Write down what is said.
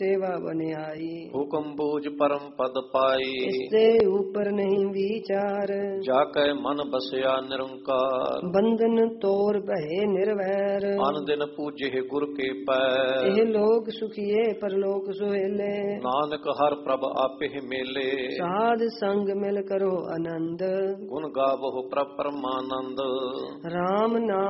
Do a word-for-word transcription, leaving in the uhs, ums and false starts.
सेवा बनियाई। हुकम बूझ परम पद पाई, इससे ऊपर नहीं विचार। जाकै मन बसया निरंकार, बंधन तोर बहे निर्वैर। अन दिन पूजे गुर के पैर, एह लोक सुखिए परलोक सुहेले। नानक हर प्रभ आपे मेले, साध संग मिल करो आनंद। गुण गावो प्रभ परमानंद। राम नाम